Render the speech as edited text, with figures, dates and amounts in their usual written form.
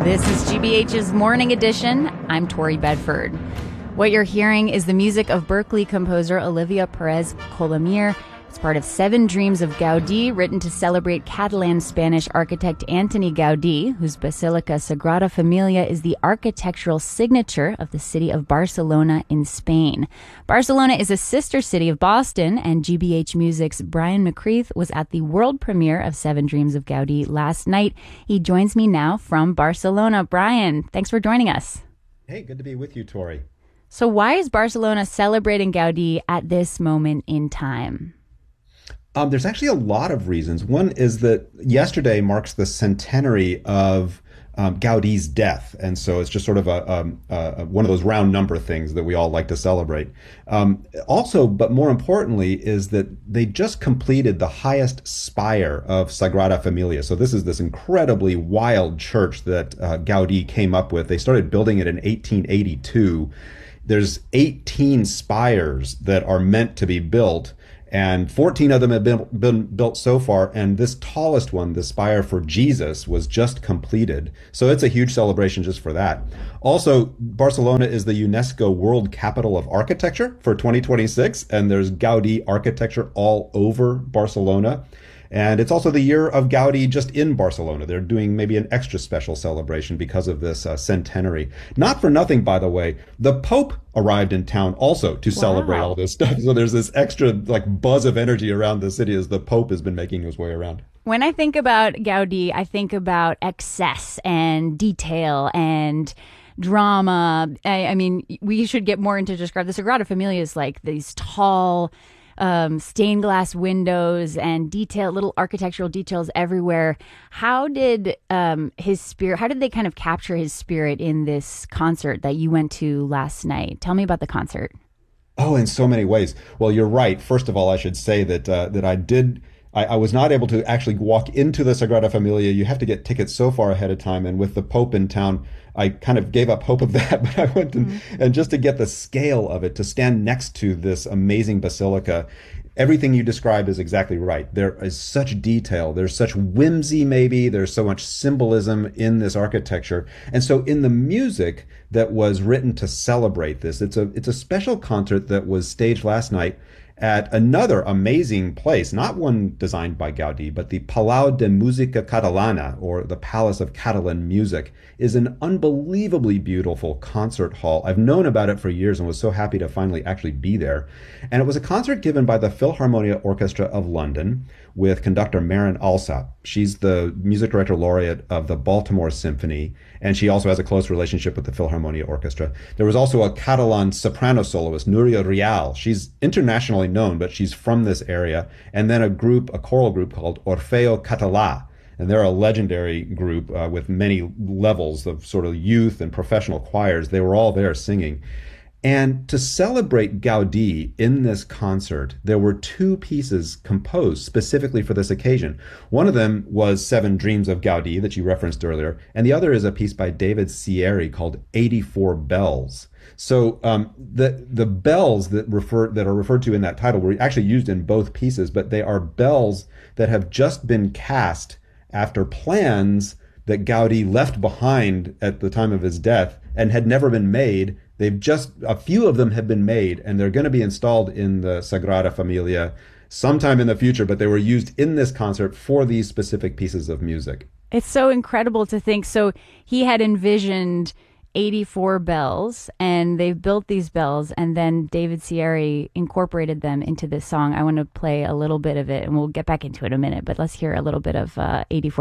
This is GBH's Morning Edition. I'm Tori Bedford. What you're hearing is the music of Berkeley composer Olivia Perez Colomier. It's part of Seven Dreams of Gaudí, written to celebrate Catalan Spanish architect Antoni Gaudí, whose Basilica Sagrada Familia is the architectural signature of the city of Barcelona in Spain. Barcelona is a sister city of Boston, and GBH Music's Brian McCreath was at the world premiere of Seven Dreams of Gaudí last night. He joins me now from Barcelona. Brian, thanks for joining us. Hey, good to be with you, Tori. So why is Barcelona celebrating Gaudí at this moment in time? There's actually a lot of reasons. One is that yesterday marks the centenary of Gaudí's death. And so it's just sort of one of those round number things that we all like to celebrate. Also, but more importantly, is that they just completed the highest spire of Sagrada Familia. So this incredibly wild church that Gaudí came up with. They started building it in 1882. There's 18 spires that are meant to be built, and 14 of them have been built so far, and this tallest one, the Spire for Jesus, was just completed. So it's a huge celebration just for that. Also, Barcelona is the UNESCO World Capital of Architecture for 2026, and there's Gaudí architecture all over Barcelona. And it's also the year of Gaudí just in Barcelona. They're doing maybe an extra special celebration because of this centenary. Not for nothing, by the way, the Pope arrived in town also to celebrate all this stuff. So there's this extra buzz of energy around the city as the Pope has been making his way around. When I think about Gaudí, I think about excess and detail and drama. I mean, we should get more into describe the Sagrada Familia is like these tall stained glass windows and little architectural details everywhere. How did how did they kind of capture his spirit in this concert that you went to last night? Tell me about the concert. Oh, in so many ways. Well, you're right. First of all, I should say that I was not able to actually walk into the Sagrada Familia. You have to get tickets so far ahead of time. And with the Pope in town, I kind of gave up hope of that. But I went and just to get the scale of it, to stand next to this amazing basilica, everything you described is exactly right. There is such detail. There's such whimsy, maybe. There's so much symbolism in this architecture. And so in the music that was written to celebrate this, it's a special concert that was staged last night at another amazing place, not one designed by Gaudí, but the Palau de Música Catalana, or the Palace of Catalan Music, is an unbelievably beautiful concert hall. I've known about it for years and was so happy to finally actually be there. And it was a concert given by the Philharmonia Orchestra of London with conductor Marin Alsop. She's the music director laureate of the Baltimore Symphony, and she also has a close relationship with the Philharmonia Orchestra. There was also a Catalan soprano soloist, Núria Rial. She's internationally known, but she's from this area. And then a choral group called Orfeo Català. And they're a legendary group with many levels of sort of youth and professional choirs. They were all there singing. And to celebrate Gaudí in this concert, there were two pieces composed specifically for this occasion. One of them was Seven Dreams of Gaudí that you referenced earlier, and the other is a piece by David Cieri called 84 Bells. So the bells that are referred to in that title were actually used in both pieces, but they are bells that have just been cast after plans that Gaudí left behind at the time of his death and had never been made. A few of them have been made, and they're going to be installed in the Sagrada Familia sometime in the future, but they were used in this concert for these specific pieces of music. It's so incredible to think. So he had envisioned 84 bells, and they've built these bells, and then David Cieri incorporated them into this song. I want to play a little bit of it, and we'll get back into it in a minute, but let's hear a little bit of 84